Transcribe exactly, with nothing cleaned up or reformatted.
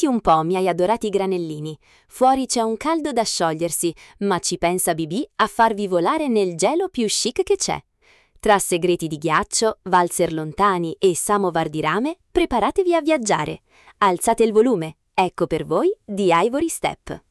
un po', miei adorati granellini. Fuori c'è un caldo da sciogliersi, ma ci pensa B B a farvi volare nel gelo più chic che c'è. Tra segreti di ghiaccio, valzer lontani e samovar di rame, preparatevi a viaggiare. Alzate il volume, ecco per voi The Ivory Step.